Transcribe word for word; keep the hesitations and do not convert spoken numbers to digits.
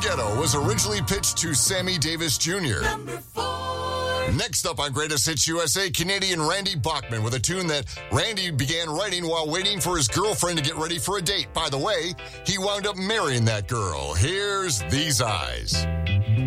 Ghetto was originally pitched to Sammy Davis Junior Number four. Next up on Greatest Hits U S A, Canadian Randy Bachman with a tune that Randy began writing while waiting for his girlfriend to get ready for a date. By the way, he wound up marrying that girl. Here's These Eyes.